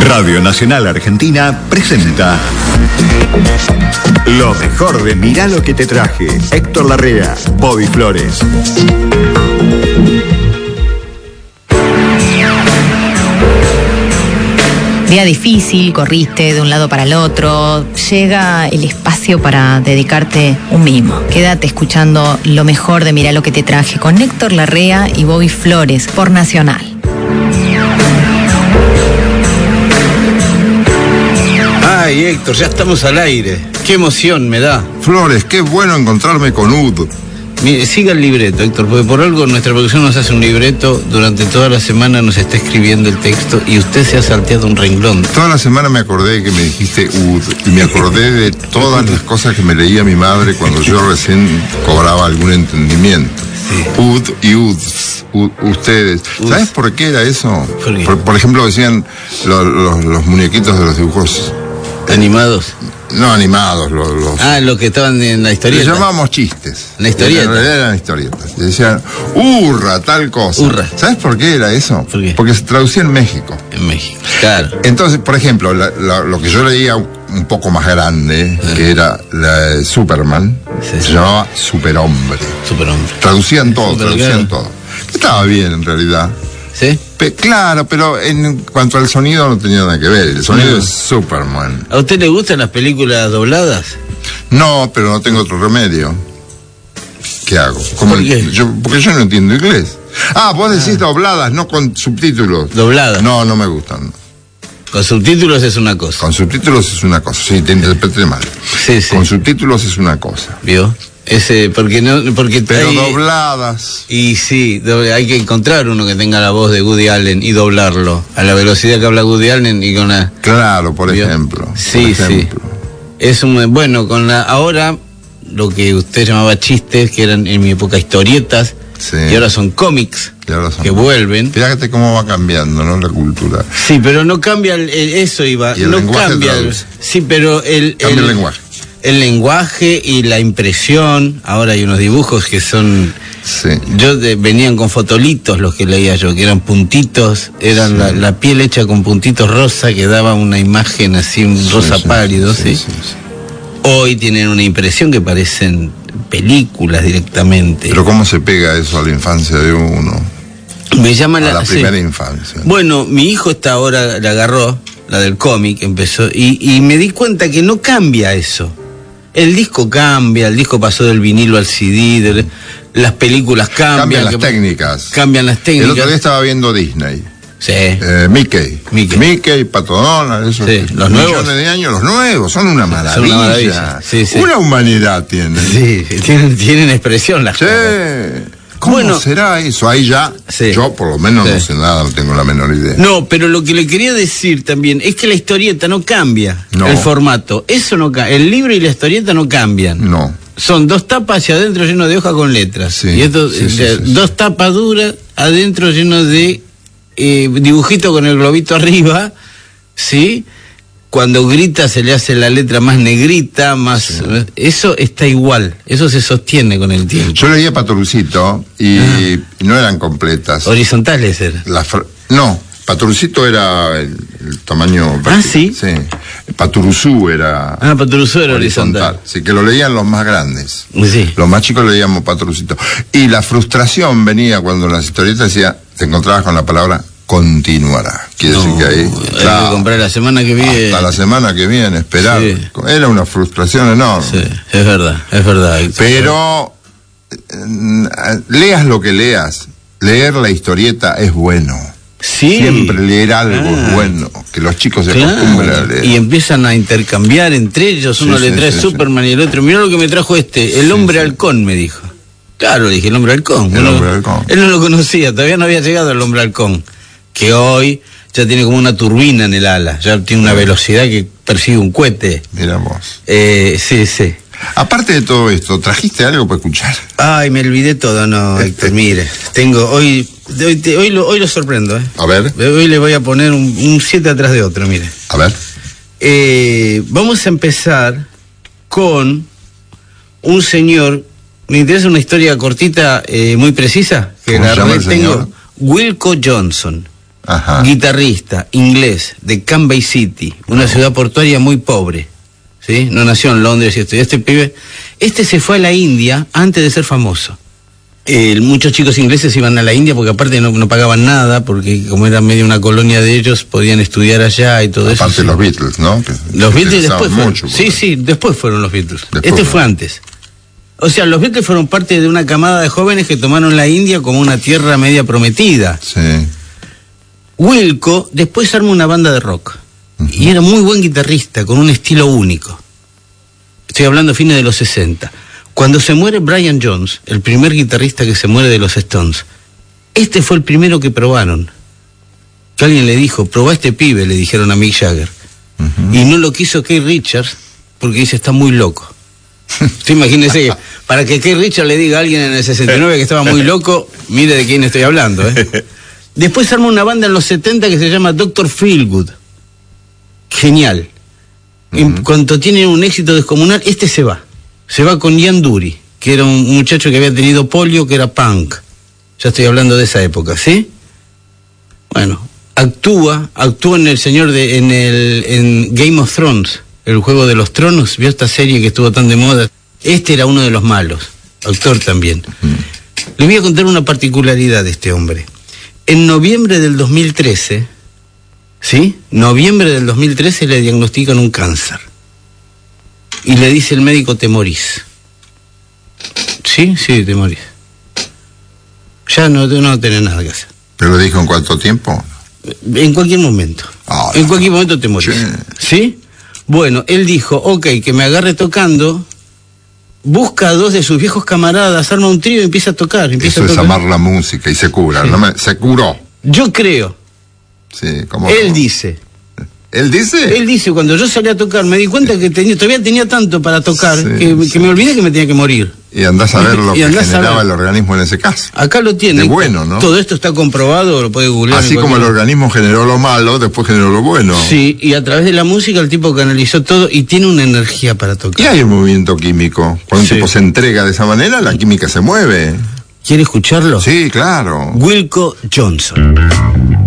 Radio Nacional Argentina presenta lo mejor de Mirá lo que te traje. Héctor Larrea, Bobby Flores. Día difícil, corriste de un lado para el otro, llega el espacio para dedicarte un mimo. Quédate escuchando lo mejor de Mirá lo que te traje con Héctor Larrea y Bobby Flores por Nacional. Ay, Héctor, ya estamos al aire. Qué emoción me da. Flores, qué bueno encontrarme con Ud. Mire, siga el libreto, Héctor, porque por algo nuestra producción nos hace un libreto, durante toda la semana nos está escribiendo el texto y usted se ha salteado un renglón. Toda la semana me acordé que me dijiste Ud y me acordé de todas las cosas que me leía mi madre cuando yo recién cobraba algún entendimiento. Sí. Ud y Uds, ustedes. ¿Sabes por qué era eso? Por ejemplo, decían los muñequitos de los dibujos ¿animados? No animados, los que estaban en la historieta. Les llamábamos chistes. La historieta. En realidad eran historietas. Y decían, hurra, tal cosa. Hurra. ¿Sabes por qué era eso? ¿Por qué? Porque se traducía en México. En México, claro. Entonces, por ejemplo, lo que yo leía un poco más grande, que era la de Superman, se llamaba Superhombre. Superhombre. Traducían todo. Que estaba bien, en realidad. ¿Sí? Claro, pero en cuanto al sonido no tenía nada que ver. El sonido es Superman. ¿A usted le gustan las películas dobladas? No, pero no tengo otro remedio. ¿Qué hago? ¿Por qué? Porque yo no entiendo inglés. Vos decís dobladas, no con subtítulos. ¿Dobladas? No, no me gustan. Con subtítulos es una cosa. Con subtítulos es una cosa, sí, te interpreté mal. Sí. Con subtítulos es una cosa. ¿Vio? Pero dobladas. Y sí, hay que encontrar uno que tenga la voz de Woody Allen y doblarlo a la velocidad que habla Woody Allen y con la... Claro, por ejemplo. Sí. Es bueno, ahora lo que usted llamaba chistes, que eran en mi época historietas, sí. Y ahora son cómics que vuelven. Fíjate cómo va cambiando, ¿no? La cultura. Sí, pero no cambia eso, Iba. Y el no cambia. Sí, pero cambia el lenguaje. El lenguaje y la impresión. Ahora hay unos dibujos que son... Sí. Venían con fotolitos los que leía yo, que eran puntitos, eran sí. la piel hecha con puntitos rosa que daba una imagen así, un rosa pálido, ¿sí? Sí. Hoy tienen una impresión que parecen películas directamente. Pero ¿cómo se pega eso a la infancia de uno? Me llama la primera infancia. Bueno, mi hijo ahora la agarró, la del cómic, empezó, y me di cuenta que no cambia eso. El disco cambia, el disco pasó del vinilo al CD, las películas cambian. Cambian las técnicas. El otro día estaba viendo Disney. Sí. Mickey, Pato Donald, esos sí. Los nuevos. Millones de años, los nuevos, son una maravilla. Sí. Una humanidad tienen. Sí, tienen expresión las cosas. ¿Cómo será eso? Ahí ya, sí. Yo por lo menos no sé nada, no tengo la menor idea. No, pero lo que le quería decir también es que la historieta no cambia, el formato. Eso no cambia. El libro y la historieta no cambian. No. Son dos tapas hacia adentro llenos de hojas con letras. Sí, y esto, dos tapas duras adentro llenos de dibujito con el globito arriba, ¿sí? Cuando grita se le hace la letra más negrita, más... Sí. Eso está igual, eso se sostiene con el tiempo. Yo leía Patorucito y no eran completas. ¿Horizontales eran? No, Patorucito era el tamaño... ¿Sí? Sí. Paturuzú era... Paturuzú era horizontal. Sí, que lo leían los más grandes. Sí. Los más chicos leíamos Patorucito. Y la frustración venía cuando en las historietas decía, te encontrabas con la palabra continuará. Quiere decir que ahí... Hay que comprar la semana que viene. Hasta la semana que viene, esperar. Sí. Era una frustración enorme. Sí, es verdad. Pero, leas lo que leas, leer la historieta es bueno. Sí. Siempre leer algo es bueno, que los chicos se acostumbren a leer. Y empiezan a intercambiar entre ellos, uno le trae Superman y el otro, mirá lo que me trajo el hombre halcón, me dijo. Claro, le dije, el hombre halcón. Él no lo conocía, todavía no había llegado el hombre halcón, que hoy ya tiene como una turbina en el ala, ya tiene una velocidad que persigue un cohete. Mira vos. Sí. Aparte de todo esto, ¿trajiste algo para escuchar? Ay, me olvidé todo, no, Héctor, mire, hoy lo sorprendo, A ver. Hoy le voy a poner un 7 atrás de otro, mire. A ver. Vamos a empezar con un señor, me interesa una historia cortita, muy precisa, que ¿Cómo la se llama el tengo. señor? Wilko Johnson. guitarrista inglés de Cambay City, una ciudad portuaria muy pobre, ¿sí? No nació en Londres y este pibe, se fue a la India antes de ser famoso. Muchos chicos ingleses iban a la India porque aparte no pagaban nada, porque como era medio una colonia de ellos, podían estudiar allá y todo eso. Aparte los Beatles, ¿no? Los Beatles después fueron. Sí, después fueron los Beatles. Fue antes. O sea, los Beatles fueron parte de una camada de jóvenes que tomaron la India como una tierra media prometida. Sí. Wilco después armó una banda de rock. Y era muy buen guitarrista, con un estilo único. Estoy hablando fines de los 60. Cuando se muere Brian Jones, el primer guitarrista que se muere de los Stones, fue el primero que probaron. Que alguien le dijo, probá este pibe, le dijeron a Mick Jagger. Y no lo quiso Keith Richards, porque dice, está muy loco. Usted imagínese que para que Keith Richards le diga a alguien en el 69 que estaba muy loco, mire de quién estoy hablando, ¿eh? Después armó una banda en los 70 que se llama Dr. Feelgood. Genial. En cuanto tiene un éxito descomunal, se va con Ian Dury, que era un muchacho que había tenido polio, que era punk. Ya estoy hablando de esa época, ¿sí? Bueno, actúa en en Game of Thrones, el juego de los tronos. ¿Vio esta serie que estuvo tan de moda? Era uno de los malos, actor también. Le voy a contar una particularidad de este hombre. En noviembre del 2013, ¿sí? Noviembre del 2013 le diagnostican un cáncer. Y le dice el médico, te morís. Sí, te morís. Ya no tenés nada que hacer. ¿Pero dijo en cuánto tiempo? En cualquier momento. En cualquier momento te morís. ¿Sí? Bueno, él dijo, ok, que me agarre tocando, busca a 2 de sus viejos camaradas, arma un trío y empieza a tocar. Eso es amar la música y se cura. Sí. Se curó. Yo creo. Sí, Él dice. ¿Él dice? Él dice, cuando yo salí a tocar, me di cuenta que todavía tenía tanto para tocar, que me olvidé que me tenía que morir. Y andás a ver lo que generaba el organismo en ese caso. Acá lo tiene. De bueno, ¿no? Todo esto está comprobado, lo puede googlear. Así como el organismo generó lo malo, después generó lo bueno. Sí, y a través de la música el tipo canalizó todo y tiene una energía para tocar. Y hay un movimiento químico. Cuando un tipo se entrega de esa manera, la química se mueve. ¿Quiere escucharlo? Sí, claro. Wilco Johnson.